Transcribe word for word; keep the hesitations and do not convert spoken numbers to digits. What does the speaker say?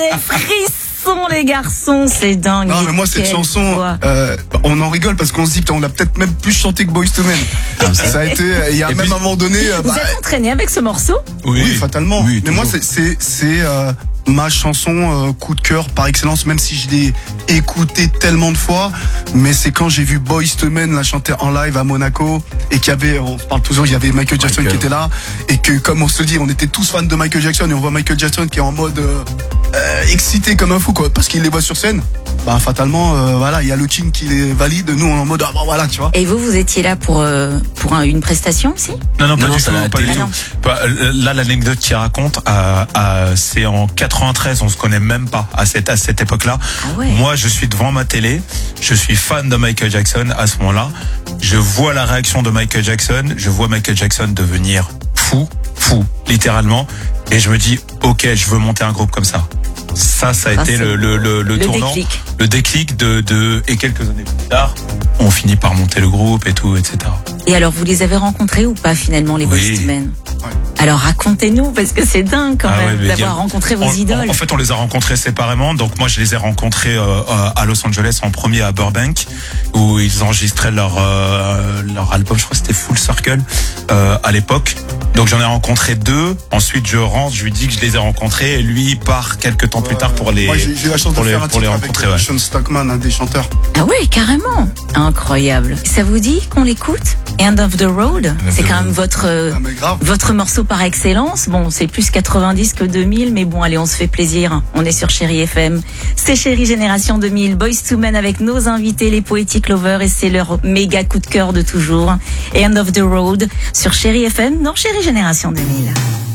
les frissons, les garçons, c'est dingue. Non, mais moi, cette Quelle chanson, euh, on en rigole parce qu'on se dit, putain, on l'a peut-être même plus chanté que Boyz two Men. Ah, ça a été, il y a Et même puis, un moment donné. Vous bah, êtes entraîné avec ce morceau? oui, oui, fatalement. Oui, mais moi, toujours. c'est, c'est, c'est euh, ma chanson euh, coup de cœur par excellence, même si je l'ai écoutée tellement de fois. Mais c'est quand j'ai vu Boyz two Men la chanter en live à Monaco et qu'il y avait, on parle toujours, il y avait Michael Jackson Michael. qui était là et que, comme on se dit, on était tous fans de Michael Jackson et on voit Michael Jackson qui est en mode euh, euh, excité comme un fou, quoi, parce qu'il les voit sur scène. Bah, fatalement, euh, voilà, il y a le team qui les valide. Nous, on est en mode, ah bah voilà, tu vois. Et vous, vous étiez là pour, euh, pour un- une prestation aussi? Non, non, pas Non, du ça tout. l'a Pas du été. tout. Pas- Là, l'anecdote qu'il raconte, euh, euh, c'est en quatre-vingt-treize, on se connaît même pas à cette, à cette époque-là. Ah ouais. Moi, je suis devant ma télé, je suis fan de Michael Jackson à ce moment-là. Je vois la réaction de Michael Jackson, je vois Michael Jackson devenir fou, fou, littéralement. Et je me dis, ok, je veux monter un groupe comme ça. Ça, ça a Ça, été c'est le, le, le, le le tournant, déclic. le déclic de, de, et quelques années plus tard, on finit par monter le groupe et tout, et cetera. Et alors, vous les avez rencontrés ou pas finalement, les Oui. Boyz two Men? Ouais. Alors racontez-nous, parce que c'est dingue quand Ah même ouais, mais d'avoir bien- rencontré vos On- idoles. En, en fait, on les a rencontrés séparément. Donc moi, je les ai rencontrés euh, à Los Angeles en premier à Burbank, où ils enregistraient leur euh, leur album. Je crois que c'était Full Circle euh, à l'époque. Donc j'en ai rencontré deux. Ensuite, je rentre, je lui dis que je les ai rencontrés, et lui il part quelques temps plus tard pour les Moi, j'ai, j'ai eu la chance pour de les faire un pour les titre avec rencontrer. euh, Ouais. Sean Stockman, un des chanteurs. Ah ouais, carrément. Incroyable. Ça vous dit qu'on l'écoute? End of the Road, c'est quand même votre euh, Ah, mais grave. votre morceau par excellence. Bon, c'est plus quatre-vingt-dix que deux mille, mais bon, allez, on se fait plaisir. On est sur Chérie F M. C'est Chérie Génération deux mille. Boyz two Men avec nos invités, les Poetic Lovers, et c'est leur méga coup de cœur de toujours. Et End of the Road sur Chérie F M, dans Chérie Génération deux mille.